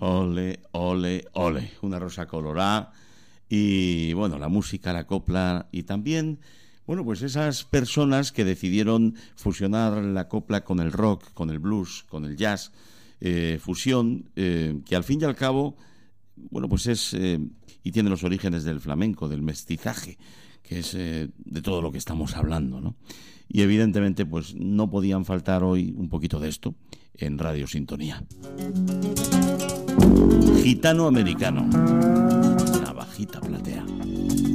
Ole, ole, ole. Una rosa colorada y, bueno, la música, la copla y también, bueno, pues esas personas que decidieron fusionar la copla con el rock, con el blues, con el jazz, fusión, que al fin y al cabo, bueno, pues es y tiene los orígenes del flamenco, del mestizaje, que es de todo lo que estamos hablando, ¿no? Y evidentemente, pues no podían faltar hoy un poquito de esto en Radio Sintonía. Gitano americano, Navajita Platea.